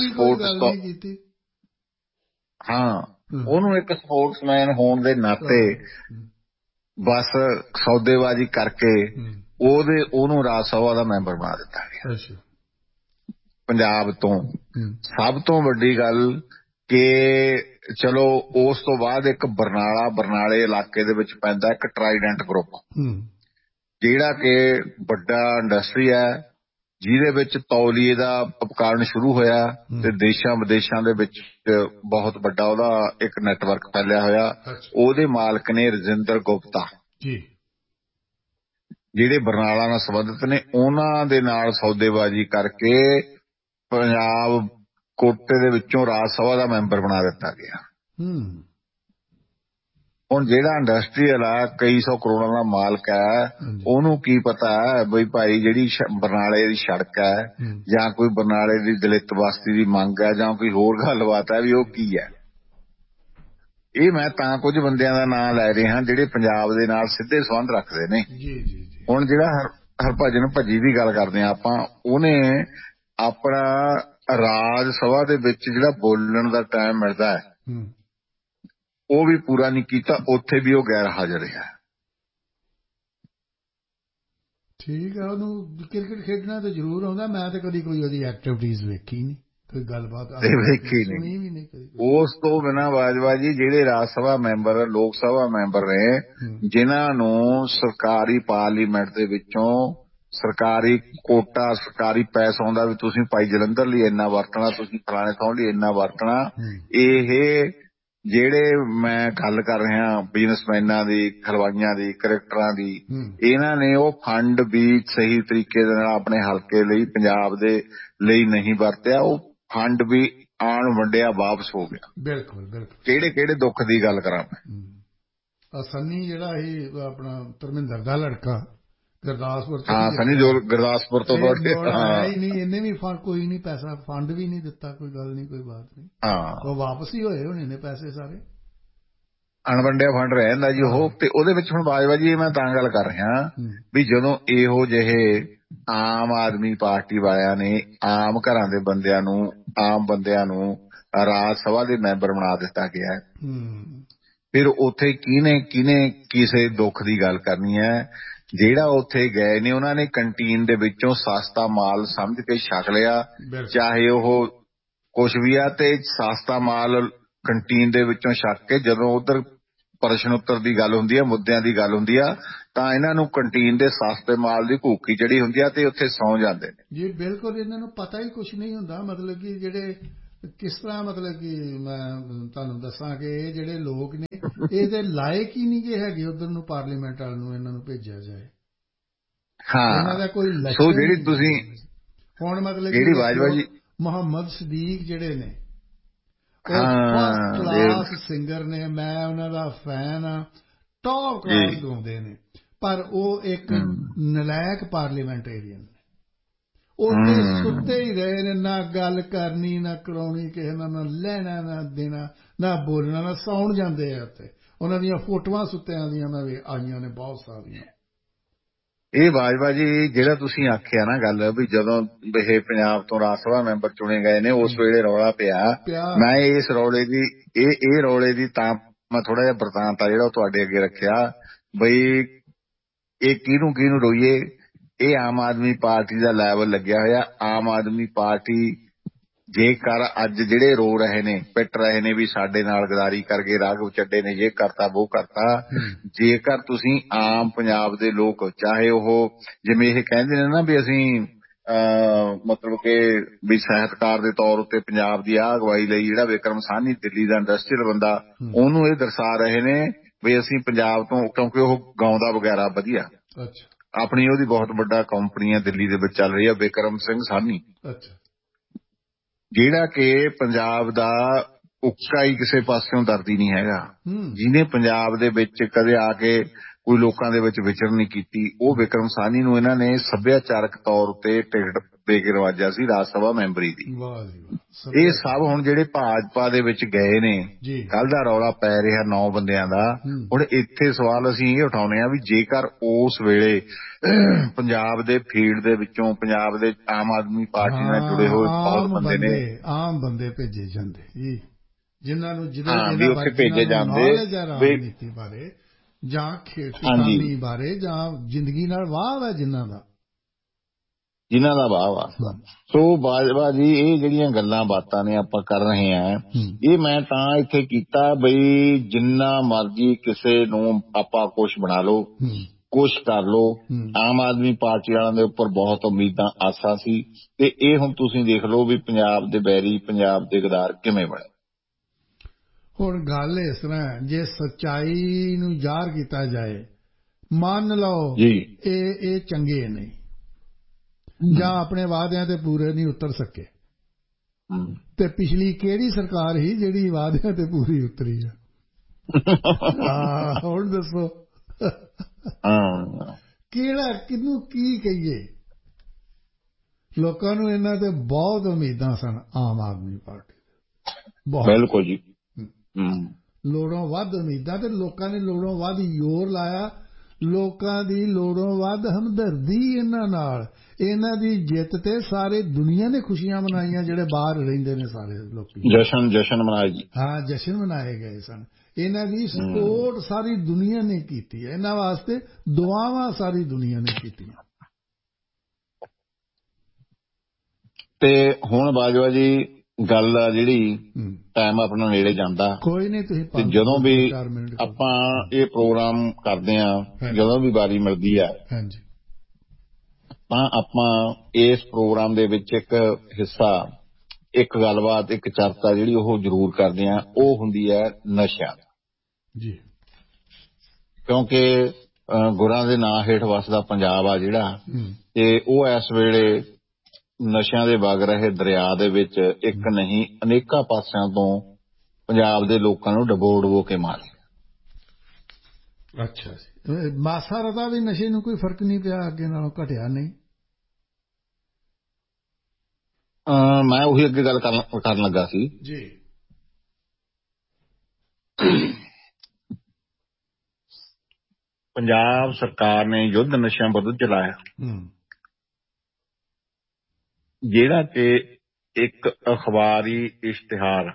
ਉਹਨੂੰ ਇੱਕ ਸਪੋਰਟਸਮੈਨ ਹੋਣ ਦੇ ਨਾਤੇ ਬਸ ਸੌਦੇਬਾਜ਼ੀ ਕਰਕੇ ਉਹਨੂੰ ਰਾਜ ਸਭਾ ਦਾ ਮੈਂਬਰ ਬਣਾ ਦਿੱਤਾ ਗਿਆ। ਪੰਜਾਬ ਤੋਂ ਸਭ ਤੋਂ ਵੱਡੀ ਗੱਲ ਕਿ ਚਲੋ ਉਸ ਤੋਂ ਬਾਅਦ ਇੱਕ ਬਰਨਾਲੇ ਇਲਾਕੇ ਦੇ ਵਿੱਚ ਪੈਂਦਾ ਇੱਕ ਟਰਾਈਡੈਂਟ ਗਰੁੱਪ, ਜਿਹੜਾ ਕਿ ਵੱਡਾ ਇੰਡਸਟਰੀ ਹੈ, ਜਿਹਦੇ ਵਿੱਚ ਤੌਲੀਏ ਦਾ ਉਪਕਰਨ ਸ਼ੁਰੂ ਹੋਇਆ ਤੇ ਦੇਸ਼ਾਂ ਵਿਦੇਸ਼ਾਂ ਦੇ ਵਿੱਚ ਬਹੁਤ ਵੱਡਾ ਉਹਦਾ ਇੱਕ ਨੈਟਵਰਕ ਫੈਲਿਆ ਹੋਇਆ। ਉਹਦੇ ਮਾਲਕ ਨੇ ਰਜਿੰਦਰ ਗੁਪਤਾ, ਜਿਹੜੇ ਬਰਨਾਲਾ ਨਾਲ ਸੰਬੰਧਿਤ ਨੇ। ਉਹਨਾਂ ਦੇ ਨਾਲ ਸੌਦੇਬਾਜ਼ੀ ਕਰਕੇ ਪੰਜਾਬ ਕੋਟੇ ਦੇ ਵਿੱਚੋਂ ਰਾਜ ਸਭਾ ਦਾ ਮੈਂਬਰ ਬਣਾ ਦਿੱਤਾ ਗਿਆ। ਹੁਣ ਜਿਹੜਾ ਇੰਡਸਟਰੀਅਲ ਆ, ਕਈ ਸੌ ਕਰੋੜਾਂ ਦਾ ਮਾਲਕ ਹੈ, ਉਹਨੂੰ ਕੀ ਪਤਾ ਹੈ ਬਈ ਭਾਈ ਜਿਹੜੀ ਬਰਨਾਲੇ ਦੀ ਸੜਕ ਹੈ ਜਾਂ ਕੋਈ ਬਰਨਾਲੇ ਦੀ ਦਲਿਤ ਬਸਤੀ ਦੀ ਮੰਗ ਹੈ ਜਾਂ ਕੋਈ ਹੋਰ ਗੱਲਬਾਤ ਹੈ ਵੀ ਉਹ ਕੀ ਹੈ। ਇਹ ਮੈਂ ਤਾਂ ਕੁਝ ਬੰਦਿਆਂ ਦਾ ਨਾਂ ਲੈ ਰਿਹਾ ਜਿਹੜੇ ਪੰਜਾਬ ਦੇ ਨਾਲ ਸਿੱਧੇ ਸੰਬੰਧ ਰੱਖਦੇ ਨੇ। ਹੁਣ ਜਿਹੜਾ ਹਰਭਜਨ ਭੱਜੀ ਦੀ ਗੱਲ ਕਰਦੇ ਹਾਂ ਆਪਾਂ, ਉਹਨੇ ਆਪਣਾ ਰਾਜ ਸਭਾ ਦੇ ਵਿੱਚ ਜਿਹੜਾ ਬੋਲਣ ਦਾ ਟਾਈਮ ਮਿਲਦਾ ਹੈ ਉਹ ਵੀ ਪੂਰਾ ਨਹੀਂ ਕੀਤਾ। ਉੱਥੇ ਵੀ ਉਹ ਗੈਰ ਹਾਜ਼ਰ ਰਿਹਾ। ਠੀਕ ਆ। ਉਹਨੂੰ ਕ੍ਰਿਕਟ ਖੇਡਣਾ ਤਾਂ ਜ਼ਰੂਰ ਆਉਂਦਾ। ਮੈਂ ਤਾਂ ਕਦੀ ਕੋਈ ਉਹਦੀ ਐਕਟੀਵਿਟੀਜ਼ ਵੇਖੀ ਨਹੀਂ, ਕੋਈ ਗੱਲਬਾਤ ਵੇਖੀ ਨਹੀਂ। ਉਸ ਤੋਂ ਬਿਨਾਂ ਬਾਜਵਾ ਜੀ ਜਿਹੜੇ ਰਾਜ ਸਭਾ ਮੈਂਬਰ, ਲੋਕ ਸਭਾ ਮੈਂਬਰ ਨੇ, ਜਿਨ੍ਹਾਂ ਨੂੰ ਸਰਕਾਰੀ ਪਾਰਲੀਮੈਂਟ ਦੇ ਵਿੱਚੋਂ ਸਰਕਾਰੀ ਕੋਟਾ, ਸਰਕਾਰੀ ਪੈਸਾ ਆਉਂਦਾ ਵੀ ਤੁਸੀਂ ਭਾਈ ਜਲੰਧਰ ਲਈ ਇੰਨਾ ਵਰਤਣਾ, ਤੁਸੀਂ ਫਲਾਣੇ ਥਾਂ ਲਈ ਇੰਨਾ ਵਰਤਣਾ, ਇਹ ਜਿਹੜੇ ਮੈਂ ਗੱਲ ਕਰ ਰਿਹਾ ਬਿਜ਼ਨਸਮੈਨਾਂ ਦੀ, ਹਲਵਾਈਆਂ ਦੀ, ਕ੍ਰਿਕਟਰਾਂ ਦੀ, ਇਹਨਾਂ ਨੇ ਉਹ ਫੰਡ ਵੀ ਸਹੀ ਤਰੀਕੇ ਦੇ ਨਾਲ ਆਪਣੇ ਹਲਕੇ ਲਈ, ਪੰਜਾਬ ਦੇ ਲਈ ਨਹੀਂ ਵਰਤਿਆ। ਉਹ ਫੰਡ ਵੀ ਆਣ ਵੰਡਿਆ ਵਾਪਸ ਹੋ ਗਿਆ। ਬਿਲਕੁਲ। ਕਿਹੜੇ ਦੁੱਖ ਦੀ ਗੱਲ ਕਰਾਂ ਮੈਂ। ਸੰਨੀ ਜਿਹੜਾ ਇਹ ਆਪਣਾ ਧਰਮਿੰਦਰ ਦਾ ਲੜਕਾ ਗੁਰਦਾਸਪੁਰ, ਸੰਨੀ ਦਿਓਲ ਗੁਰਦਾਸਪੁਰ ਤੋਂ ਇਹਨੇ ਵੀ ਕੋਈ ਨਹੀਂ ਪੈਸਾ, ਫੰਡ ਵੀ ਨਹੀਂ ਦਿੱਤਾ, ਕੋਈ ਗੱਲ ਨਹੀਂ, ਕੋਈ ਬਾਤ ਨਹੀਂ। ਉਹ ਵਾਪਸ ਹੀ ਹੋਏ ਹੋਣੇ ਨੇ ਪੈਸੇ ਸਾਰੇ, ਅਣਵੰਡਿਆ ਫੰਡ ਰਹਿ ਜਾਂਦਾ ਜੀ ਉਹ। ਤੇ ਉਹਦੇ ਵਿੱਚ ਹੁਣ ਬਾਜਵਾ ਜੀ ਮੈਂ ਤਾਂ ਗੱਲ ਕਰ ਰਿਹਾ ਵੀ ਜਦੋਂ ਇਹੋ ਜਿਹੇ ਆਮ ਆਦਮੀ ਪਾਰਟੀ ਵਾਲਿਆਂ ਨੇ ਆਮ ਘਰਾਂ ਦੇ ਬੰਦਿਆਂ ਨੂੰ, ਆਮ ਬੰਦਿਆਂ ਨੂੰ ਰਾਜ ਸਭਾ ਦੇ ਮੈਂਬਰ ਬਣਾ ਦਿੱਤਾ ਗਿਆ, ਫਿਰ ਉੱਥੇ ਕਿਹਨੇ ਕਿਸੇ ਦੁੱਖ ਦੀ ਗੱਲ ਕਰਨੀ ਹੈ। ਜਿਹੜਾ ਉੱਥੇ ਗਏ ਨੇ ਉਹਨਾਂ ਨੇ ਕੰਟੀਨ ਦੇ ਵਿੱਚੋਂ ਸਸਤਾ ਮਾਲ ਸਮਝ ਕੇ ਛਕ ਲਿਆ, ਚਾਹੇ ਉਹ ਕੁਛ ਵੀ ਆ, ਤੇ ਸਸਤਾ ਮਾਲ ਕੰਟੀਨ ਦੇ ਵਿੱਚੋਂ ਛਕ ਕੇ ਜਦੋਂ ਉਧਰ ਪ੍ਰਸ਼ਨ ਉੱਤਰ ਦੀ ਗੱਲ ਹੁੰਦੀ ਆ, ਮੁੱਦਿਆਂ ਦੀ ਗੱਲ ਹੁੰਦੀ ਆ, ਤਾਂ ਇਹਨਾਂ ਨੂੰ ਕੰਟੀਨ ਦੇ ਸਸਤੇ ਮਾਲ ਦੀ ਭੁੱਖੀ ਚੜੀ ਹੁੰਦੀ ਆ ਤੇ ਉੱਥੇ ਸੌਂ ਜਾਂਦੇ ਨੇ ਜੀ। ਬਿਲਕੁਲ, ਇਹਨਾਂ ਨੂੰ ਪਤਾ ਹੀ ਕੁਛ ਨਹੀਂ ਹੁੰਦਾ। ਮਤਲਬ ਕਿ ਜਿਹੜੇ ਕਿਸ ਤਰ੍ਹਾਂ, ਮਤਲਬ ਕਿ ਮੈਂ ਤੁਹਾਨੂੰ ਦੱਸਾਂ ਕਿ ਇਹ ਜਿਹੜੇ ਲੋਕ ਨੇ ਇਹਦੇ ਲਾਇਕ ਹੀ ਨਹੀਂ ਗੇ ਹੈਗੇ ਉਧਰ ਨੂੰ ਪਾਰਲੀਮੈਂਟ ਵਾਲ ਨੂੰ ਇਹਨਾਂ ਨੂੰ ਭੇਜਿਆ ਜਾਏ। ਇਹਨਾਂ ਦਾ ਕੋਈ ਸੋ ਲੱਛਣ ਜਿਹੜੀ ਨਹੀਂ। ਤੁਸੀਂ ਹੁਣ ਮਤਲਬ ਕਿ ਜਿਹੜੀ ਬਾਜਵਾ ਜੀ ਮੁਹੰਮਦ ਸਦੀਕ ਜਿਹੜੇ ਨੇ ਉਹ ਫਸਟ ਕਲਾਸ ਸਿੰਗਰ ਨੇ, ਮੈਂ ਉਹਨਾਂ ਦਾ ਫੈਨ ਆ, ਟੌਪ ਕਲਾਸ ਗਾਉਂਦੇ ਨੇ, ਪਰ ਉਹ ਇੱਕ ਨਲਾਇਕ ਪਾਰਲੀਮੈਂਟੇਰੀਅਨ ਨੇ। ਉੱਥੇ ਸੁੱਤੇ ਹੀ ਰਹੇ ਨੇ, ਨਾ ਗੱਲ ਕਰਨੀ ਨਾ ਕਰਾਉਣੀ ਕਿਸੇ ਨਾਲ, ਨਾ ਲੈਣਾ ਨਾ ਦੇਣਾ, ਨਾ ਬੋਲਣਾ ਨਾ ਸੌਣ ਜਾਂਦੇ ਆ ਉੱਥੇ। ਉਹਨਾਂ ਦੀਆਂ ਫੋਟੋਆਂ ਸੁੱਤਿਆਂ ਦੀਆਂ ਮੈਂ ਆਈਆਂ ਨੇ ਬਹੁਤ ਸਾਰੀਆਂ। ਇਹ ਬਾਜਵਾ ਜੀ ਜਿਹੜਾ ਤੁਸੀਂ ਆਖਿਆ ਨਾ ਗੱਲ ਵੀ ਜਦੋਂ ਇਹ ਪੰਜਾਬ ਤੋਂ ਰਾਜ ਸਭਾ ਮੈਂਬਰ ਚੁਣੇ ਗਏ ਨੇ ਉਸ ਵੇਲੇ ਰੌਲਾ ਪਿਆ, ਮੈਂ ਇਸ ਰੌਲੇ ਦੀ ਇਹ ਰੌਲੇ ਦੀ ਤਾਂ ਮੈਂ ਥੋੜਾ ਜਿਹਾ ਬਰਤਾਂਤ ਆ ਜਿਹੜਾ ਉਹ ਤੁਹਾਡੇ ਅੱਗੇ ਰੱਖਿਆ ਬਈ ਇਹ ਕਿਹਨੂੰ ਰੋਈਏ। ਇਹ ਆਮ ਆਦਮੀ ਪਾਰਟੀ ਦਾ ਲੈਵਲ ਲੱਗਿਆ ਹੋਇਆ। ਆਮ ਆਦਮੀ ਪਾਰਟੀ ਜੇਕਰ ਅੱਜ ਜਿਹੜੇ ਰੋ ਰਹੇ ਨੇ, ਪਿੱਟ ਰਹੇ ਨੇ ਵੀ ਸਾਡੇ ਨਾਲ ਗਦਾਰੀ ਕਰਕੇ ਰਾਘਵ ਚੱਡੇ ਨੇ ਇਹ ਕਰਤਾ ਉਹ ਕਰਤਾ, ਜੇਕਰ ਤੁਸੀਂ ਆਮ ਪੰਜਾਬ ਦੇ ਲੋਕ, ਚਾਹੇ ਉਹ ਜਿਵੇਂ ਇਹ ਕਹਿੰਦੇ ਨੇ ਨਾ ਵੀ ਅਸੀਂ ਮਤਲਬ ਕਿ ਵੀ ਸਾਹਿਤਕਾਰ ਦੇ ਤੌਰ ਉੱਤੇ ਪੰਜਾਬ ਦੀ ਆਹ ਅਗਵਾਈ ਲਈ ਜਿਹੜਾ ਵਿਕਰਮ ਸਾਹਨੀ ਦਿੱਲੀ ਦਾ ਇੰਡਸਟਰੀਅਲ ਬੰਦਾ, ਉਹਨੂੰ ਇਹ ਦਰਸਾ ਰਹੇ ਨੇ ਵੀ ਅਸੀਂ ਪੰਜਾਬ ਤੋਂ, ਕਿਉਂਕਿ ਉਹ ਗਾਉਂਦਾ ਵਗੈਰਾ ਵਧੀਆ, ਆਪਣੀ ਉਹਦੀ ਬਹੁਤ ਵੱਡਾ ਕੰਪਨੀ ਆ ਦਿੱਲੀ ਦੇ ਵਿੱਚ ਚੱਲ ਰਹੀ ਆ, ਵਿਕਰਮ ਸਿੰਘ ਸਾਹਨੀ, ਜਿਹੜਾ ਕਿ ਪੰਜਾਬ ਦਾ ਉੱਕਾ ਹੀ ਕਿਸੇ ਪਾਸਿਓਂ ਦਰਦੀ ਨਹੀਂ ਹੈਗਾ, ਜਿਹਨੇ ਪੰਜਾਬ ਦੇ ਵਿੱਚ ਕਦੇ ਆ ਕੇ ਕੋਈ ਲੋਕਾਂ ਦੇ ਵਿੱਚ ਵਿਚਰ ਨਹੀਂ ਕੀਤੀ। ਉਹ ਵਿਕਰਮ ਸਾਹਨੀ ਨੂੰ ਇਹਨਾਂ ਨੇ ਸੱਭਿਆਚਾਰਕ ਤੌਰ ਉੱਤੇ ਟਿਕਟ ਦੇ ਕੇ ਰਵਾਜਿਆ ਸੀ ਰਾਜ ਸਭਾ ਮੈਂਬਰੀ ਦੀ। ਇਹ ਸਭ ਹੁਣ ਜਿਹੜੇ ਭਾਜਪਾ ਦੇ ਵਿੱਚ ਗਏ ਨੇ, ਕੱਲ ਦਾ ਰੌਲਾ ਪੈ ਰਿਹਾ 9 ਬੰਦਿਆਂ ਦਾ। ਹੁਣ ਇੱਥੇ ਸਵਾਲ ਅਸੀਂ ਇਹ ਉਠਾਉਂਦੇ ਹਾਂ ਵੀ ਜੇਕਰ ਉਸ ਵੇਲੇ ਪੰਜਾਬ ਦੇ ਫੀਲਡ ਦੇ ਵਿੱਚੋਂ ਪੰਜਾਬ ਦੇ ਆਮ ਆਦਮੀ ਪਾਰਟੀ ਨਾਲ ਜੁੜੇ ਹੋਏ ਬਹੁਤ ਬੰਦੇ ਨੇ, ਆਮ ਬੰਦੇ ਭੇਜੇ ਜਾਂਦੇ ਜੀ, ਜਿਨ੍ਹਾਂ ਨੂੰ ਵੀ ਉੱਥੇ ਭੇਜੇ ਜਾਂਦੇ ਰਾਜਨੀਤੀ ਬਾਰੇ ਜਾਂ ਖੇਤੀਬਾੜੀ ਬਾਰੇ ਜਾਂ ਜ਼ਿੰਦਗੀ ਨਾਲ ਵਾਹ ਹੈ ਜਿਨ੍ਹਾਂ ਦਾ ਵਾਹ। ਸੋ ਬਾਜਵਾ ਜੀ ਇਹ ਜਿਹੜੀਆਂ ਗੱਲਾਂ ਬਾਤਾਂ ਨੇ ਆਪਾਂ ਕਰ ਰਹੇ ਹਾਂ, ਇਹ ਮੈਂ ਤਾਂ ਇੱਥੇ ਕੀਤਾ ਬਈ ਜਿੰਨਾ ਮਰਜ਼ੀ ਕਿਸੇ ਨੂੰ ਆਪਾਂ ਕੁਛ ਬਣਾ ਲਓ, ਕੁਛ ਕਰ ਲਓ। ਆਮ ਆਦਮੀ ਪਾਰਟੀ ਵਾਲਿਆਂ ਦੇ ਉੱਪਰ ਬਹੁਤ ਉਮੀਦਾਂ ਆਸਾਂ ਸੀ ਤੇ ਇਹ ਹੁਣ ਤੁਸੀਂ ਦੇਖ ਲਓ ਵੀ ਪੰਜਾਬ ਦੇ ਬੈਰੀ, ਪੰਜਾਬ ਦੇ ਗਦਾਰ ਕਿਵੇਂ ਬਣੇ। ਹੁਣ ਗੱਲ ਇਸ ਤਰ੍ਹਾਂ, ਜੇ ਸੱਚਾਈ ਨੂੰ ਜ਼ਾਹਰ ਕੀਤਾ ਜਾਏ, ਮੰਨ ਲਓ ਇਹ ਚੰਗੇ ਨਹੀਂ ਜਾਂ ਆਪਣੇ ਵਾਅਦਿਆਂ ਤੇ ਪੂਰੇ ਨਹੀਂ ਉਤਰ ਸਕੇ, ਤੇ ਪਿਛਲੀ ਕਿਹੜੀ ਸਰਕਾਰ ਸੀ ਜਿਹੜੀ ਵਾਅਦਿਆਂ ਤੇ ਪੂਰੀ ਉਤਰੀ ਆ? ਹੁਣ ਦੱਸੋ ਕਿਹਨੂੰ ਕੀ ਕਹੀਏ? ਲੋਕਾਂ ਨੂੰ ਇਹਨਾਂ ਤੇ ਬਹੁਤ ਉਮੀਦਾਂ ਸਨ ਆਮ ਆਦਮੀ ਪਾਰਟੀ ਦੇ, ਬਿਲਕੁਲ ਜੀ, ਲੋੜੋਂ ਵੱਧ ਉਮੀਦਾਂ, ਤੇ ਲੋਕਾਂ ਨੇ ਲੋੜੋਂ ਵੱਧ ਜ਼ੋਰ ਲਾਇਆ। ਲੋਕਾਂ ਦੀ ਲੋੜੋਂ ਵੱਧ ਹਮਦਰਦੀ ਇਹਨਾਂ ਨਾਲ, ਇਹਨਾਂ ਦੀ ਜਿੱਤ ਤੇ ਸਾਰੇ ਦੁਨੀਆ ਨੇ ਖੁਸ਼ੀਆਂ ਮਨਾਈਆਂ, ਜਿਹੜੇ ਬਾਹਰ ਰਹਿੰਦੇ ਨੇ ਸਾਰੇ ਲੋਕ ਜਸ਼ਨ ਮਨਾਏ ਜੀ। ਜਸ਼ਨ ਮਨਾਏ ਗਏ ਸਨ। ਇਹਨਾਂ ਦੀ ਸਪੋਰਟ ਸਾਰੀ ਦੁਨੀਆ ਨੇ ਕੀਤੀ ਹੈ, ਇਹਨਾਂ ਵਾਸਤੇ ਦੁਆਵਾਂ ਸਾਰੀ ਦੁਨੀਆ ਨੇ ਕੀਤੀਆਂ। ਤੇ ਹੁਣ ਬਾਜਵਾ ਜੀ ਗੱਲ ਆ ਜਿਹੜੀ, ਟਾਈਮ ਆਪਣਾ ਨੇੜੇ ਜਾਂਦਾ, ਕੋਈ ਨਹੀਂ ਤੁਸੀਂ ਜਦੋਂ ਵੀ ਆਪਾਂ ਇਹ ਪ੍ਰੋਗਰਾਮ ਕਰਦੇ ਆ, ਜਦੋਂ ਵੀ ਵਾਰੀ ਮਿਲਦੀ ਆ, ਤਾਂ ਆਪਾਂ ਇਸ ਪ੍ਰੋਗਰਾਮ ਦੇ ਵਿੱਚ ਇੱਕ ਹਿੱਸਾ, ਇੱਕ ਗੱਲਬਾਤ, ਇੱਕ ਚਰਚਾ ਜਿਹੜੀ ਉਹ ਜ਼ਰੂਰ ਕਰਦੇ ਆ, ਉਹ ਹੁੰਦੀ ਹੈ ਨਸ਼ਿਆਂ ਦੀ। ਕਿਉਂਕਿ ਗੁਰਾਂ ਦੇ ਨਾਂ ਹੇਠ ਵਸਦਾ ਪੰਜਾਬ ਆ ਜਿਹੜਾ, ਤੇ ਉਹ ਇਸ ਵੇਲੇ ਨਸ਼ਿਆਂ ਦੇ ਵਗ ਰਹੇ ਦਰਿਆ ਦੇ ਵਿੱਚ ਇੱਕ ਨਹੀਂ ਅਨੇਕਾਂ ਪਾਸਿਆਂ ਤੋਂ ਪੰਜਾਬ ਦੇ ਲੋਕਾਂ ਨੂੰ ਡਬੋ ਕੇ ਮਾਰ ਲਿਆ। ਅੱਛਾ ਜੀ, ਮਾਸਾ ਰਤਾ ਵੀ ਨਸ਼ੇ ਨੂੰ ਕੋਈ ਫਰਕ ਨਹੀਂ ਪਿਆ, ਅੱਗੇ ਨਾਲੋਂ ਘਟਿਆ ਨਹੀਂ? ਮੈਂ ਉਹੀ ਅੱਗੇ ਗੱਲ ਕਰਨ ਲੱਗਾ ਸੀ ਜੀ। ਪੰਜਾਬ ਸਰਕਾਰ ਨੇ ਯੁੱਧ ਨਸ਼ਿਆਂ ਵਿਰੁੱਧ ਚਲਾਇਆ, ਜਿਹੜਾ ਕਿ ਇੱਕ ਅਖਬਾਰੀ ਇਸ਼ਤਿਹਾਰ,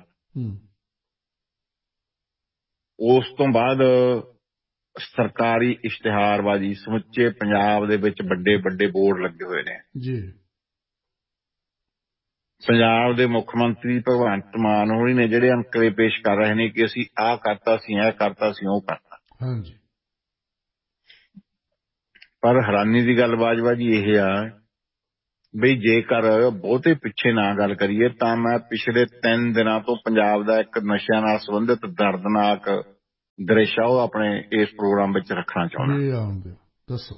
ਉਸ ਤੋਂ ਬਾਅਦ ਸਰਕਾਰੀ ਇਸ਼ਤਿਹਾਰਬਾਜ਼ੀ, ਸਮੁੱਚੇ ਪੰਜਾਬ ਦੇ ਵਿੱਚ ਵੱਡੇ ਵੱਡੇ ਬੋਰਡ ਲੱਗੇ ਹੋਏ ਨੇ। ਪੰਜਾਬ ਦੇ ਮੁੱਖ ਮੰਤਰੀ ਭਗਵੰਤ ਮਾਨ ਹੋਣੀ ਨੇ ਜਿਹੜੇ ਅੰਕੜੇ ਪੇਸ਼ ਕਰ ਰਹੇ ਨੇ ਕਿ ਅਸੀਂ ਆਹ ਕਰਤਾ ਸੀ, ਇਹ ਕਰਤਾ ਸੀ, ਉਹ ਕਰਤਾ। ਹਾਂਜੀ। ਪਰ ਹੈਰਾਨੀ ਦੀ ਗੱਲ ਬਾਜਵਾ ਜੀ ਇਹ ਆ ਬਈ ਜੇਕਰ ਬਹੁਤੇ ਪਿੱਛੇ ਨਾ ਗੱਲ ਕਰੀਏ ਤਾਂ ਮੈਂ ਪਿਛਲੇ 3 ਦਿਨਾਂ ਤੋਂ ਪੰਜਾਬ ਦਾ ਇੱਕ ਨਸ਼ਿਆਂ ਨਾਲ ਸੰਬੰਧਿਤ ਦਰਦਨਾਕ ਦ੍ਰਿਸ਼ ਆ ਉਹ ਆਪਣੇ ਇਸ ਪ੍ਰੋਗਰਾਮ ਵਿੱਚ ਰੱਖਣਾ ਚਾਹੁੰਦਾ। ਦੱਸੋ।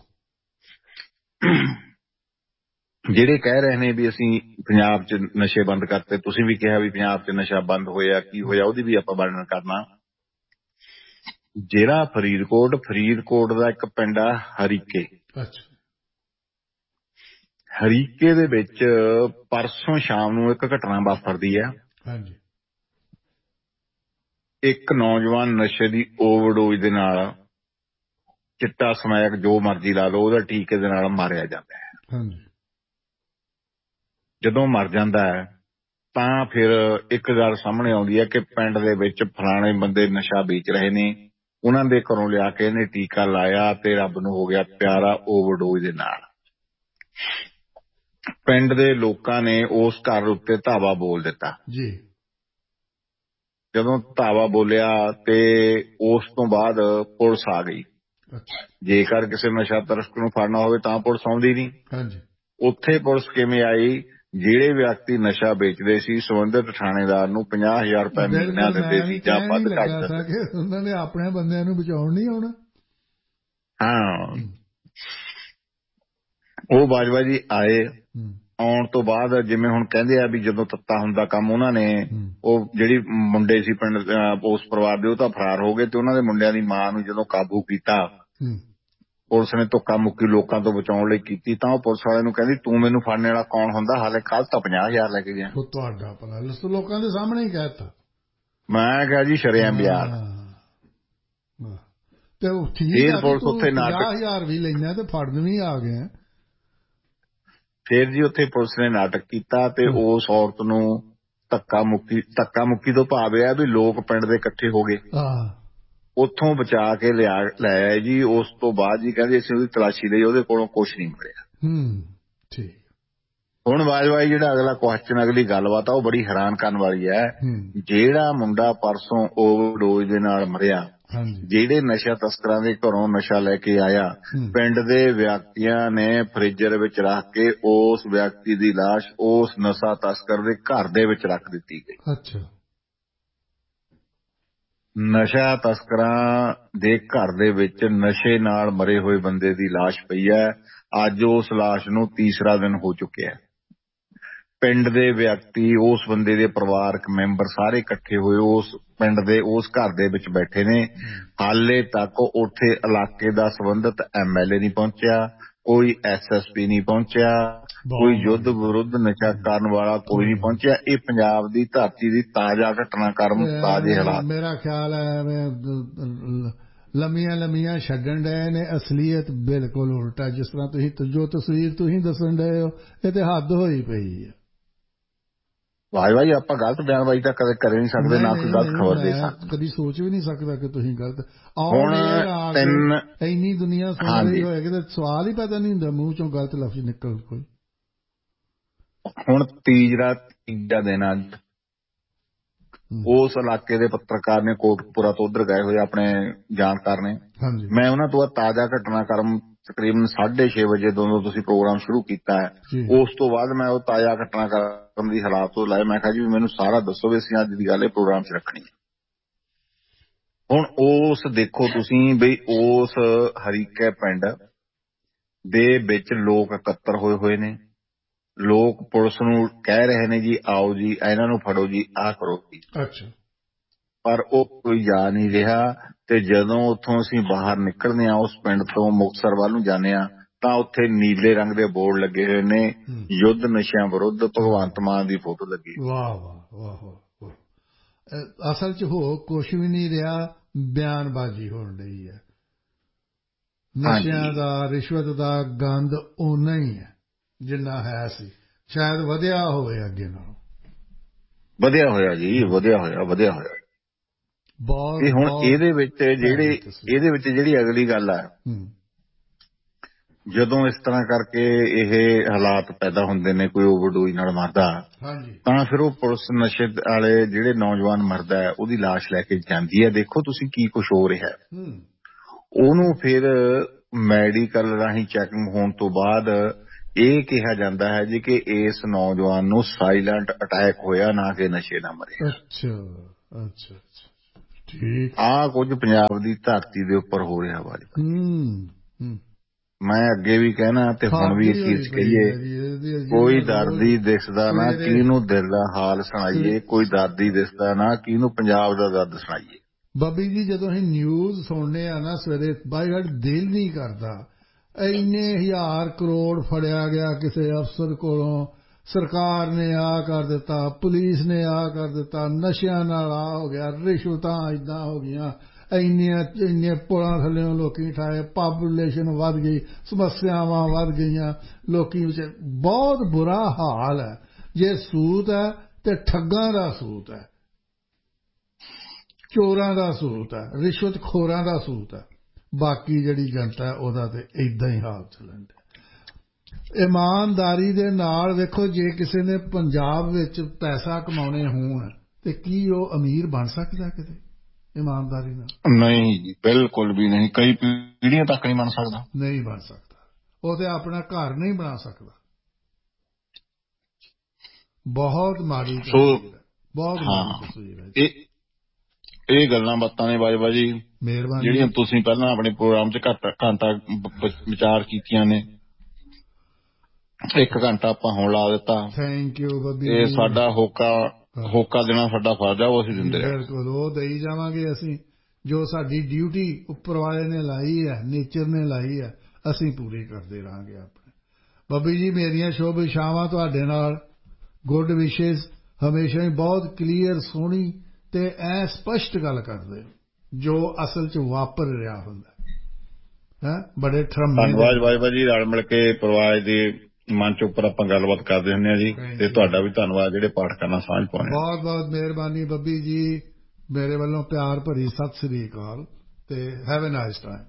ਜਿਹੜੇ ਕਹਿ ਰਹੇ ਨੇ ਵੀ ਅਸੀਂ ਪੰਜਾਬ 'ਚ ਨਸ਼ੇ ਬੰਦ ਕਰਤੇ, ਤੁਸੀਂ ਵੀ ਕਿਹਾ ਵੀ ਪੰਜਾਬ 'ਚ ਨਸ਼ਾ ਬੰਦ ਹੋਇਆ, ਕੀ ਹੋਇਆ ਉਹਦੀ ਵੀ ਆਪਾਂ ਵਰਣਨ ਕਰਨਾ। ਜਿਹੜਾ ਫਰੀਦਕੋਟ ਦਾ ਇੱਕ ਪਿੰਡ ਆ ਹਰੀਕੇ। ਹਰੀਕੇ ਦੇ ਵਿੱਚ ਪਰਸੋਂ ਸ਼ਾਮ ਨੂੰ ਇੱਕ ਘਟਨਾ ਵਾਪਰਦੀ ਹੈ। ਇੱਕ ਨੌਜਵਾਨ ਨਸ਼ੇ ਦੀ ਓਵਰਡੋਜ਼ ਦੇ ਨਾਲ, ਚਿੱਟਾ ਸਮੈਕ ਜੋ ਮਰਜ਼ੀ ਲਾ ਲਓ, ਉਹਦਾ ਟੀਕੇ ਦੇ ਨਾਲ ਮਾਰਿਆ ਜਾਂਦਾ ਹੈ। ਜਦੋਂ ਮਰ ਜਾਂਦਾ ਹੈ ਤਾਂ ਫਿਰ ਇੱਕ ਗੱਲ ਸਾਹਮਣੇ ਆਉਂਦੀ ਹੈ ਕਿ ਪਿੰਡ ਦੇ ਵਿੱਚ ਫਲਾਣੇ ਬੰਦੇ ਨਸ਼ਾ ਵੇਚ ਰਹੇ ਨੇ, ਉਹਨਾਂ ਦੇ ਘਰੋਂ ਲਿਆ ਕੇ ਇਹਨੇ ਟੀਕਾ ਲਾਇਆ ਤੇ ਰੱਬ ਨੂੰ ਹੋ ਗਿਆ ਪਿਆਰਾ ਓਵਰਡੋਜ਼ ਦੇ ਨਾਲ। ਪਿੰਡ ਦੇ ਲੋਕਾਂ ਨੇ ਉਸ ਘਰ ਉੱਤੇ ਧਾਵਾ ਬੋਲ ਦਿੱਤਾ ਜੀ। ਜਦੋਂ ਧਾਵਾ ਬੋਲਿਆ ਤੇ ਉਸ ਤੋਂ ਬਾਅਦ ਪੁਲਿਸ ਆ ਗਈ। ਜੇਕਰ ਕਿਸੇ ਨਸ਼ਾ ਤਸਕਰ ਨੂੰ ਫੜਨਾ ਹੋਵੇ ਤਾਂ ਪੁਲਿਸ ਆਉਂਦੀ ਨਹੀਂ। ਉੱਥੇ ਪੁਲਿਸ ਕਿਵੇਂ ਆਈ? ਜਿਹੜੇ ਵਿਅਕਤੀ ਨਸ਼ਾ ਵੇਚਦੇ ਸੀ ਸੰਬੰਧਿਤ ਥਾਣੇਦਾਰ ਨੂੰ 50,000 ਰੁਪਏ ਮਹੀਨਾ ਦਿੰਦੇ ਸੀ ਜਾਂ ਵੱਧ ਘੱਟ। ਉਹਨਾਂ ਨੇ ਆਪਣੇ ਬੰਦਿਆਂ ਨੂੰ ਬਚਾਉਣ ਨਹੀਂ ਆਉਣਾ। ਹਾਂ, ਉਹ ਬਾਜਵਾ ਜੀ ਆਏ। ਆਉਣ ਤੋਂ ਬਾਅਦ ਜਿਵੇਂ ਹੁਣ ਕਹਿੰਦੇ ਆ ਵੀ ਜਦੋਂ ਤੱਤਾ ਹੁੰਦਾ ਕੰਮ, ਉਹਨਾਂ ਨੇ ਉਹ ਜਿਹੜੀ ਮੁੰਡੇ ਸੀ ਪਿੰਡ ਉਸ ਪਰਿਵਾਰ ਦੇ ਉਹ ਤਾਂ ਫਰਾਰ ਹੋ ਗਏ ਤੇ ਉਹਨਾਂ ਦੇ ਮੁੰਡਿਆਂ ਦੀ ਮਾਂ ਨੂੰ ਜਦੋਂ ਕਾਬੂ ਕੀਤਾ ਪੁਲਿਸ ਨੇ, ਧੱਕਾ ਮੁੱਕੀ ਲੋਕਾਂ ਤੋਂ ਬਚਾਉਣ ਲਈ ਕੀਤੀ, ਤਾਂ ਉਹ ਪੁਲਿਸ ਵਾਲਿਆਂ ਨੂੰ ਕਹਿੰਦੀ ਤੂੰ ਮੈਨੂੰ ਫੜਨੇ ਵਾਲਾ ਕੌਣ ਹੁੰਦਾ, ਹਾਲੇ ਕੱਲ ਤਾਂ 50,000 ਲੈ ਕੇ ਗਿਆ। ਤੁਹਾਡਾ ਭਲਾ ਲੋਕਾਂ ਦੇ ਸਾਹਮਣੇ ਹੀ ਕਹਿਤਾ। ਮੈਂ ਕਿਹਾ ਜੀ ਸ਼ਰੇਆਮ ਬਿਆਨ ਤੇ ਠੀਕ ਹੈ, ਤੂੰ 50,000 ਵੀ ਲੈਣਾ ਤੇ ਫੜਨ ਵੀ ਆ ਗਿਆ। ਫੇਰ ਜੀ ਉੱਥੇ ਪੁਲਿਸ ਨੇ ਨਾਟਕ ਕੀਤਾ ਤੇ ਉਸ ਔਰਤ ਨੂੰ ਧੱਕਾ ਮੁੱਕੀ ਤੋਂ ਭਾਵ ਇਹ ਵੀ ਲੋਕ ਪਿੰਡ ਦੇ ਇਕੱਠੇ ਹੋ ਗਏ, ਉੱਥੋਂ ਬਚਾ ਕੇ ਲਿਆਇਆ ਜੀ। ਉਸ ਤੋਂ ਬਾਅਦ ਜੀ ਕਹਿੰਦੇ ਅਸੀਂ ਉਹਦੀ ਤਲਾਸ਼ੀ ਲਈ, ਉਹਦੇ ਕੋਲੋਂ ਕੁਛ ਨਹੀਂ ਮਿਲਿਆ। ਠੀਕ। ਹੁਣ ਬਾਜਵਾਈ ਜਿਹੜਾ ਅਗਲਾ ਕੁਐਸਚਨ, ਅਗਲੀ ਗੱਲਬਾਤ ਆ ਉਹ ਬੜੀ ਹੈਰਾਨ ਕਰਨ ਵਾਲੀ ਹੈ। ਜਿਹੜਾ ਮੁੰਡਾ ਪਰਸੋਂ ਓਵਰਡੋਜ਼ ਦੇ ਨਾਲ ਮਰਿਆ, ਜਿਹੜੇ ਨਸ਼ਾ ਤਸਕਰਾਂ ਦੇ ਘਰੋਂ ਨਸ਼ਾ ਲੈ ਕੇ ਆਇਆ, ਪਿੰਡ ਦੇ ਵਿਅਕਤੀਆਂ ਨੇ ਫ੍ਰੀਜ਼ਰ ਵਿੱਚ ਰੱਖ ਕੇ ਉਸ ਵਿਅਕਤੀ ਦੀ ਲਾਸ਼ ਉਸ ਨਸ਼ਾ ਤਸਕਰ ਦੇ ਘਰ ਦੇ ਵਿੱਚ ਰੱਖ ਦਿੱਤੀ ਗਈ। ਅੱਛਾ। ਨਸ਼ਾ ਤਸਕਰਾਂ ਦੇ ਘਰ ਦੇ ਵਿੱਚ ਨਸ਼ੇ ਨਾਲ ਮਰੇ ਹੋਏ ਬੰਦੇ ਦੀ ਲਾਸ਼ ਪਈ ਹੈ। ਅੱਜ ਉਸ ਲਾਸ਼ ਨੂੰ ਤੀਸਰਾ ਦਿਨ ਹੋ ਚੁੱਕਿਆ। ਪਿੰਡ ਦੇ ਵਿਅਕਤੀ, ਉਸ ਬੰਦੇ ਦੇ ਪਰਿਵਾਰਕ ਮੈਂਬਰ ਸਾਰੇ ਇਕੱਠੇ ਹੋਏ ਉਸ ਪਿੰਡ ਦੇ ਉਸ ਘਰ ਦੇ ਵਿੱਚ ਬੈਠੇ ਨੇ। ਹਾਲੇ ਤੱਕ ਉੱਥੇ ਇਲਾਕੇ ਦਾ ਸੰਬੰਧਿਤ MLA ਨਹੀਂ ਪਹੁੰਚਿਆ, ਕੋਈ SSP ਨਹੀਂ ਪਹੁੰਚਿਆ, ਕੋਈ ਯੁੱਧ ਵਿਰੁੱਧ ਨਸ਼ਾ ਕਰਨ ਵਾਲਾ ਕੋਈ ਨਹੀਂ ਪਹੁੰਚਿਆ। ਇਹ ਪੰਜਾਬ ਦੀ ਧਰਤੀ ਦੀ ਤਾਜ਼ਾ ਘਟਨਾਕ੍ਰਮ, ਤਾਜ਼ੇ ਹਾਲਾਤ। ਮੇਰਾ ਖਿਆਲ ਹੈ ਲੰਮੀਆਂ ਛੱਡਣ ਡਏ ਨੇ, ਅਸਲੀਅਤ ਬਿਲਕੁਲ ਉਲਟਾ। ਜਿਸ ਤਰ੍ਹਾਂ ਤੁਸੀਂ ਜੋ ਤਸਵੀਰ ਤੁਸੀਂ ਦੱਸਣ ਡਏ ਹੋ, ਇਹ ਤੇ ਹੱਦ ਹੋਈ ਪਈ ਹੈ। ਭਾਈ ਆਪਾਂ ਗਲਤ ਬਿਆਨਬਾਜ਼ੀ ਤਾਂ ਕਦੇ ਕਰ ਨਹੀਂ ਸਕਦੇ, ਨਾ ਕੋਈ ਗਲਤ ਖਬਰ ਦੇ ਸਕਦੇ। ਕਦੀ ਸੋਚ ਵੀ ਨਹੀਂ ਸਕਦਾ ਕਿ ਤੁਸੀਂ ਗਲਤ। ਹੁਣ ਇੰਨੀ ਦੁਨੀਆ ਸੁਣ ਰਹੀ ਹੋਏਗੀ ਤੇ ਸਵਾਲ ਹੀ ਪੈਦਾ ਨਹੀਂ ਹੁੰਦਾ ਮੂੰਹ ਚੋਂ ਗਲਤ ਲਫ਼ਜ਼ ਨਿਕਲ ਕੋਈ। ਹੁਣ ਤੀਜਾ ਦਿਨ ਅੱਜ ਉਸ ਇਲਾਕੇ ਦੇ ਪੱਤਰਕਾਰ ਨੇ ਕੋਟਕਪੂਰਾ ਤੋਂ ਉੱਧਰ ਗਏ ਹੋਏ ਆਪਣੇ ਜਾਣਕਾਰ ਨੇ, ਮੈਂ ਉਹਨਾਂ ਤੋਂ ਤਾਜ਼ਾ ਘਟਨਾਕ੍ਰਮ ਤਕਰੀਬਨ 6:30 ਵਜੇ ਜਦੋਂ ਤੁਸੀਂ ਪ੍ਰੋਗਰਾਮ ਸ਼ੁਰੂ ਕੀਤਾ ਹੈ, ਉਸ ਤੋਂ ਬਾਅਦ ਮੈਂ ਉਹ ਤਾਜ਼ਾ ਘਟਨਾਕ੍ਰਮ ਦੀ ਹਾਲਾਤ ਤੋਂ ਲਾਏ। ਮੈਂ ਕਿਹਾ ਜੀ ਮੈਨੂੰ ਸਾਰਾ ਦੱਸੋ ਵੀ ਅਸੀਂ ਅੱਜ ਦੀ ਗੱਲ ਇਹ ਪ੍ਰੋਗਰਾਮ 'ਚ ਰੱਖਣੀ। ਹੁਣ ਉਸ ਦੇਖੋ ਤੁਸੀਂ ਬਈ ਉਸ ਹਰੀਕੇ ਪਿੰਡ ਦੇ ਵਿੱਚ ਲੋਕ ਇਕੱਤਰ ਹੋਏ ਨੇ। ਲੋਕ ਪੁਲਿਸ ਨੂੰ ਕਹਿ ਰਹੇ ਨੇ ਜੀ ਆਓ ਜੀ ਇਹਨਾਂ ਨੂੰ ਫੜੋ ਜੀ, ਆਹ ਕਰੋ ਜੀ। ਅੱਛਾ। ਪਰ ਉਹ ਕੋਈ ਜਾ ਨਹੀਂ ਰਿਹਾ। ਤੇ ਜਦੋਂ ਉੱਥੋਂ ਅਸੀਂ ਬਾਹਰ ਨਿਕਲਦੇ ਹਾਂ, ਉਸ ਪਿੰਡ ਤੋਂ ਮੁਕਤਸਰ ਵੱਲ ਨੂੰ ਜਾਂਦੇ ਹਾਂ, ਤਾਂ ਉੱਥੇ ਨੀਲੇ ਰੰਗ ਦੇ ਬੋਰਡ ਲੱਗੇ ਹੋਏ ਨੇ, ਯੁੱਧ ਨਸ਼ਿਆਂ ਵਿਰੁੱਧ, ਭਗਵੰਤ ਮਾਨ ਦੀ ਫੋਟੋ ਲੱਗੀ। ਵਾਹ ਵਾਹ ਵਾਹ ਵਾਹ। ਅਸਲ 'ਚ ਹੋ ਕੁਛ ਵੀ ਨਹੀਂ ਰਿਹਾ, ਬਿਆਨਬਾਜ਼ੀ ਹੋਣ ਰਹੀ ਹੈ। ਨਸ਼ਿਆਂ ਦਾ, ਰਿਸ਼ਵਤ ਦਾ ਗੰਦ ਓਨਾ ਹੀ ਹੈ ਜਿੰਨਾ ਹੈ ਸੀ, ਸ਼ਾਇਦ ਵਧਿਆ ਹੋਵੇ ਅੱਗੇ ਨਾਲੋਂ। ਵਧਿਆ ਹੋਇਆ ਜੀ, ਵਧਿਆ ਹੋਇਆ। ਹੁਣ ਇਹਦੇ ਵਿੱਚ ਜਿਹੜੀ ਅਗਲੀ ਗੱਲ ਹੈ, ਜਦੋਂ ਇਸ ਤਰ੍ਹਾਂ ਕਰਕੇ ਇਹ ਹਾਲਾਤ ਪੈਦਾ ਹੁੰਦੇ ਨੇ, ਕੋਈ ਓਵਰਡੋਜ਼ ਨਾਲ ਮਰਦਾ ਤਾਂ ਫਿਰ ਉਹ ਪੁਲਿਸ ਨਸ਼ੇ ਵਾਲੇ ਜਿਹੜੇ ਨੌਜਵਾਨ ਮਰਦਾ ਹੈ ਉਹਦੀ ਲਾਸ਼ ਲੈ ਕੇ ਜਾਂਦੀ ਹੈ। ਦੇਖੋ ਤੁਸੀਂ ਕੀ ਕੁਛ ਹੋ ਰਿਹਾ, ਉਹਨੂੰ ਫਿਰ ਮੈਡੀਕਲ ਰਾਹੀਂ ਚੈਕਿੰਗ ਹੋਣ ਤੋਂ ਬਾਅਦ ਇਹ ਕਿਹਾ ਜਾਂਦਾ ਹੈ ਜੀ ਕਿ ਇਸ ਨੌਜਵਾਨ ਨੂੰ ਸਾਇਲੈਂਟ ਅਟੈਕ ਹੋਇਆ, ਨਾ ਕਿ ਨਸ਼ੇ ਨਾਲ ਮਰਿਆ। ਅੱਛਾ ਠੀਕ। ਆਹ ਕੁਝ ਪੰਜਾਬ ਦੀ ਧਰਤੀ ਦੇ ਉੱਪਰ ਹੋ ਰਿਹਾ ਵਾ। ਮੈਂ ਅੱਗੇ ਵੀ ਕਹਿਣਾ ਤੇ ਹੁਣ ਵੀ ਇਹ ਚੀਜ਼ ਕਹੀਏ, ਕੋਈ ਦਰਦੀ ਦਿਸਦਾ ਨਾ ਕਿਹਨੂੰ ਦਿਲ ਦਾ ਹਾਲ ਸੁਣਾਈਏ, ਕੋਈ ਦਰਦੀ ਦਿਸਦਾ ਨਾ ਕਿਹਨੂੰ ਪੰਜਾਬ ਦਾ ਦਰਦ ਸੁਣਾਈਏ। ਬਾਬੀ ਜੀ ਜਦੋਂ ਅਸੀਂ ਨਿਊਜ਼ ਸੁਣਨੇ ਆ ਨਾ ਸਵੇਰੇ, ਬਾਈ ਗਾਡ ਦਿਲ ਨਹੀਂ ਕਰਦਾ। ਇੰਨੇ 1000 ਕਰੋੜ ਫੜਿਆ ਗਿਆ ਕਿਸੇ ਅਫਸਰ ਕੋਲੋਂ, ਸਰਕਾਰ ਨੇ ਆ ਕਰ ਦਿੱਤਾ, ਪੁਲਿਸ ਨੇ ਆ ਕਰ ਦਿੱਤਾ, ਨਸ਼ਿਆਂ ਨਾਲ ਆ ਹੋ ਗਿਆ, ਰਿਸ਼ਵਤਾਂ ਏਦਾਂ ਹੋ ਗਈਆਂ, ਇੰਨੇ ਪੁਲਾਂ ਥੱਲਿਓਂ ਲੋਕੀ ਠਾਏ, ਪਾਪੂਲੇਸ਼ਨ ਵੱਧ ਗਈ, ਸਮੱਸਿਆਵਾਂ ਵੱਧ ਗਈਆਂ, ਲੋਕੀ ਵਿੱਚ ਬਹੁਤ ਬੁਰਾ ਹਾਲ ਹੈ। ਜੇ ਸੂਤ ਹੈ ਤੇ ਠੱਗਾਂ ਦਾ ਸੂਤ ਹੈ, ਚੋਰਾਂ ਦਾ ਸੂਤ ਹੈ, ਰਿਸ਼ਵਤਖੋਰਾਂ ਦਾ ਸੂਤ ਹੈ। ਬਾਕੀ ਜਿਹੜੀ ਜਨਤਾ ਹੈ ਉਹਦਾ ਤੇ ਏਦਾਂ ਹੀ ਹਾਲ ਚੱਲਣ ਡਿਆ। ਇਮਾਨਦਾਰੀ ਦੇ ਨਾਲ ਵੇਖੋ, ਜੇ ਕਿਸੇ ਨੇ ਪੰਜਾਬ ਵਿੱਚ ਪੈਸਾ ਕਮਾਉਣੇ ਹੋਣ ਤੇ ਕੀ ਉਹ ਅਮੀਰ ਬਣ ਸਕਦਾ ਕਿਤੇ ਇਮਾਨਦਾਰੀ ਨਾਲ? ਨਹੀਂ ਜੀ, ਬਿਲਕੁਲ ਵੀ ਨਹੀਂ। ਕਈ ਪੀੜ੍ਹੀਆਂ ਤੱਕ ਨਹੀਂ ਬਣ ਸਕਦਾ, ਨਹੀਂ ਬਣ ਸਕਦਾ। ਉਹ ਤੇ ਆਪਣਾ ਘਰ ਨਹੀਂ ਬਣਾ ਸਕਦਾ। ਬਹੁਤ ਮਾੜੀ ਤਸਵੀਰ ਹੈ, ਬਹੁਤ ਮਾੜੀ ਤਸਵੀਰ ਹੈ। ਇਹ ਗੱਲਾਂ ਬਾਤਾਂ ਨੇ ਬਾਜਵਾ ਜੀ ਜਿਹੜੀਆਂ ਤੁਸੀਂ ਪਹਿਲਾਂ ਆਪਣੇ ਪ੍ਰੋਗਰਾਮ 'ਚ ਘੰਟਾ ਵਿਚਾਰ ਕੀਤੀਆਂ ਨੇ, 1 ਘੰਟਾ ਆਪਾਂ ਹੁਣ ਲਾ ਦਿੱਤਾ। ਥੈਂਕ ਯੂ ਬੱਬੀ। ਇਹ ਸਾਡਾ ਹੋਕਾ ਦੇਣਾ ਸਾਡਾ ਫਰਜ਼ ਆ, ਉਹ ਅਸੀਂ ਦਿੰਦੇ ਰਹੇ। ਬਿਲਕੁਲ, ਉਹ ਦੇਈ ਜਾਵਾਂਗੇ ਅਸੀਂ। ਜੋ ਸਾਡੀ ਡਿਊਟੀ ਉੱਪਰ ਵਾਲੇ ਨੇ ਲਾਈ ਹੈ, ਨੇਚਰ ਨੇ ਲਾਈ ਹੈ, ਅਸੀਂ ਪੂਰੀ ਕਰਦੇ ਰਹਾਂਗੇ ਆਪਣੇ। ਬੱਬੀ ਜੀ ਮੇਰੀਆਂ ਸ਼ੁਭ ਇਛਾਵਾਂ ਤੁਹਾਡੇ ਨਾਲ, ਗੁੱਡ ਵਿਸ਼ੇਸ। ਹਮੇਸ਼ਾ ਹੀ ਬਹੁਤ ਕਲੀਅਰ, ਸੋਹਣੀ ਤੇ ਐ ਸਪਸ਼ਟ ਗੱਲ ਕਰਦੇ ਜੋ ਅਸਲ 'ਚ ਵਾਪਰ ਰਿਹਾ ਹੁੰਦਾ। ਬੜੇ ਧੰਨਵਾਦ ਬਾਜਵਾ ਜੀ। ਰਲ ਮਿਲ ਕੇ ਪਰਿਵਾਰ ਦੇ ਮੰਚ ਉੱਪਰ ਆਪਾਂ ਗੱਲਬਾਤ ਕਰਦੇ ਹੁੰਦੇ ਹਾਂ ਜੀ, ਤੇ ਤੁਹਾਡਾ ਵੀ ਧੰਨਵਾਦ ਜਿਹੜੇ ਪਾਠਕਾਂ ਨਾਲ ਸਾਂਝ ਪਾਉਣੇ। ਬਹੁਤ ਬਹੁਤ ਮਿਹਰਬਾਨੀ ਬੱਬੀ ਜੀ, ਮੇਰੇ ਵੱਲੋਂ ਪਿਆਰ ਭਰੀ ਸਤਿ ਸ੍ਰੀ ਅਕਾਲ ਤੇ ਹੈਵ ਅ ਨਾਈਸ ਟਾਈਮ।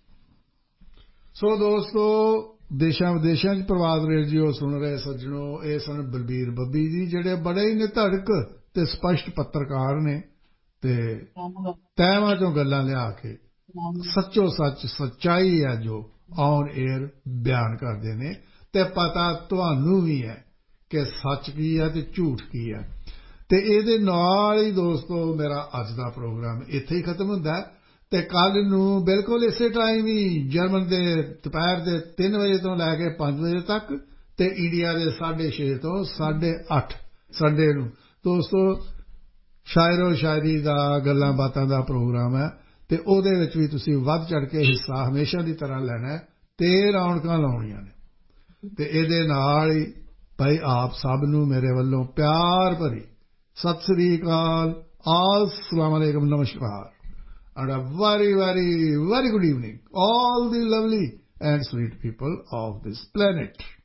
ਸੋ ਦੋਸਤੋ, ਦੇਸ਼ਾਂ ਵਿਦੇਸ਼ਾਂ 'ਚ ਪ੍ਰਵਾਦ ਰੇਡੀਓ ਸੁਣ ਰਹੇ ਸੱਜਣੋ, ਇਹ ਸਨ ਬਲਬੀਰ ਬੱਬੀ ਜੀ, ਜਿਹੜੇ ਬੜੇ ਹੀ ਨਿਧੜਕ ਤੇ ਸਪਸ਼ਟ ਪੱਤਰਕਾਰ ਨੇ ਤੇ ਤਹਿਵਾਂ 'ਚੋਂ ਗੱਲਾਂ ਲਿਆ ਕੇ ਸੱਚੋ ਸੱਚ ਸੱਚਾਈ ਹੈ ਜੋ ਔਨ 에ਅਰ ਬਿਆਨ ਕਰਦੇ ਨੇ। ਤੇ ਪਤਾ ਤੁਹਾਨੂੰ ਵੀ ਹੈ ਕਿ ਸੱਚ ਕੀ ਹੈ ਤੇ ਝੂਠ ਕੀ ਹੈ। ਤੇ ਇਹਦੇ ਨਾਲ ਹੀ ਦੋਸਤੋ ਮੇਰਾ ਅੱਜ ਦਾ ਪ੍ਰੋਗਰਾਮ ਇੱਥੇ ਹੀ ਖਤਮ ਹੁੰਦਾ ਹੈ। ਤੇ ਕੱਲ੍ਹ ਨੂੰ ਬਿਲਕੁਲ ਇਸੇ ਟਾਈਮ ਹੀ, ਜਰਮਨ ਦੇ ਦੁਪਹਿਰ ਦੇ 3 ਵਜੇ ਤੋਂ ਲੈ ਕੇ 5 ਵਜੇ ਤੱਕ, ਤੇ ਇੰਡੀਆ ਦੇ 6:30 ਤੋਂ 8:30 ਸੰਡੇ ਨੂੰ ਦੋਸਤੋ ਸ਼ਾਇਰੋ ਸ਼ਾਇਰੀ ਦਾ, ਗੱਲਾਂ ਬਾਤਾਂ ਦਾ ਪ੍ਰੋਗਰਾਮ ਹੈ। ਤੇ ਉਹਦੇ ਵਿੱਚ ਵੀ ਤੁਸੀਂ ਵੱਧ ਚੜ੍ਹ ਕੇ ਹਿੱਸਾ ਹਮੇਸ਼ਾ ਦੀ ਤਰ੍ਹਾਂ ਲੈਣਾ ਤੇ ਰੌਣਕਾਂ ਲਾਉਣੀਆਂ ਨੇ। ਤੇ ਇਹਦੇ ਨਾਲ ਹੀ ਭਾਈ ਆਪ ਸਭ ਨੂੰ ਮੇਰੇ ਵੱਲੋਂ ਪਿਆਰ ਭਰੀ ਸਤਿ ਸ੍ਰੀ ਅਕਾਲ, अस्सलाम वालेकुम, नमस्कार, and a very very very good evening all the lovely and sweet people of this planet.